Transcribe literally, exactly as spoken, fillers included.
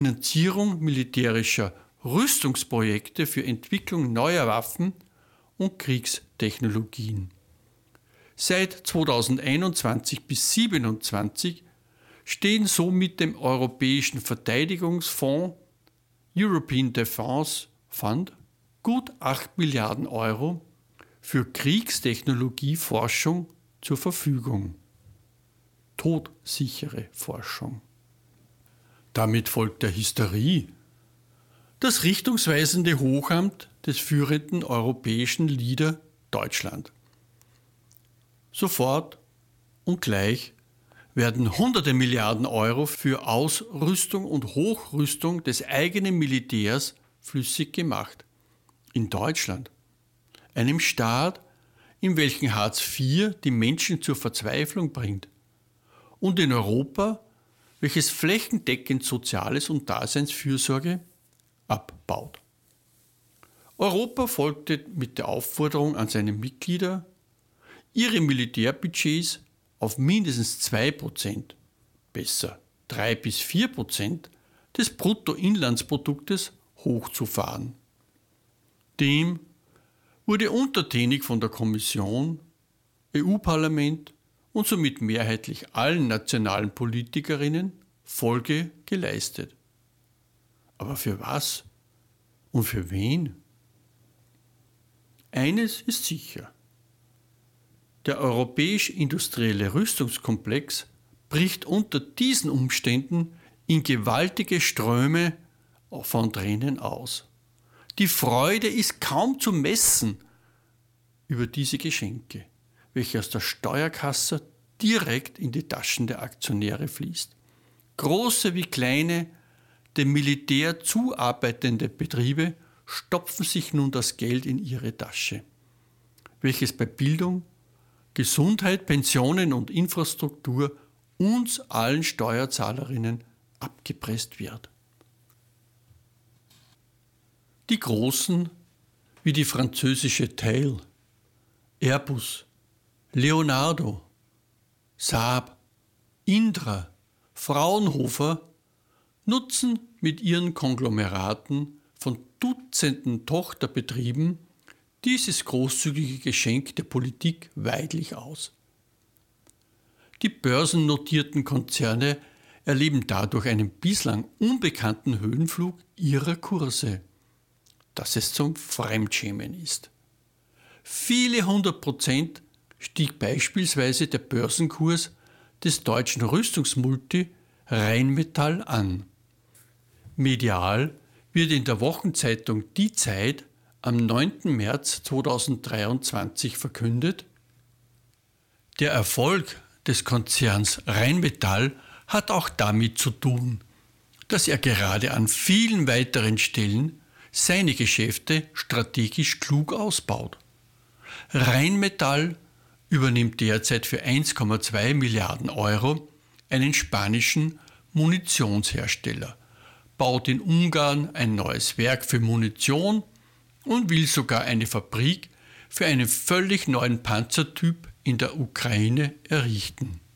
Finanzierung militärischer Rüstungsprojekte für Entwicklung neuer Waffen und Kriegstechnologien. Seit zweitausendeinundzwanzig bis zweitausendsiebenundzwanzig stehen somit dem Europäischen Verteidigungsfonds European Defence Fund gut acht Milliarden Euro für Kriegstechnologieforschung zur Verfügung. Todsichere Forschung. Damit folgt der Hysterie. Das richtungsweisende Hochamt des führenden europäischen Leader Deutschland. Sofort und gleich werden hunderte Milliarden Euro für Ausrüstung und Hochrüstung des eigenen Militärs flüssig gemacht. In Deutschland, einem Staat, in welchem Hartz vier die Menschen zur Verzweiflung bringt, und in Europa, welches flächendeckend Soziales und Daseinsfürsorge abbaut. Europa folgte mit der Aufforderung an seine Mitglieder, ihre Militärbudgets auf mindestens zwei Prozent, besser drei bis vier Prozent des Bruttoinlandsproduktes hochzufahren. Dem wurde untertänig von der Kommission, E U-Parlament und somit mehrheitlich allen nationalen Politikerinnen Folge geleistet. Aber für was und für wen? Eines ist sicher. Der europäisch-industrielle Rüstungskomplex bricht unter diesen Umständen in gewaltige Ströme von Tränen aus. Die Freude ist kaum zu messen über diese Geschenke, welche aus der Steuerkasse direkt in die Taschen der Aktionäre fließt. Große wie kleine, dem Militär zuarbeitende Betriebe stopfen sich nun das Geld in ihre Tasche, welches bei Bildung, Gesundheit, Pensionen und Infrastruktur uns allen Steuerzahlerinnen abgepresst wird. Die Großen wie die französische Thales, Airbus, Leonardo, Saab, Indra, Fraunhofer nutzen mit ihren Konglomeraten von Dutzenden Tochterbetrieben dieses großzügige Geschenk der Politik weidlich aus. Die börsennotierten Konzerne erleben dadurch einen bislang unbekannten Höhenflug ihrer Kurse, dass es zum Fremdschämen ist. Viele hundert Prozent stieg beispielsweise der Börsenkurs des deutschen Rüstungsmulti Rheinmetall an. Medial wird in der Wochenzeitung Die Zeit am neunten März zweitausenddreiundzwanzig verkündet: Der Erfolg des Konzerns Rheinmetall hat auch damit zu tun, dass er gerade an vielen weiteren Stellen seine Geschäfte strategisch klug ausbaut. Rheinmetall übernimmt derzeit für eins Komma zwei Milliarden Euro einen spanischen Munitionshersteller, baut in Ungarn ein neues Werk für Munition und will sogar eine Fabrik für einen völlig neuen Panzertyp in der Ukraine errichten.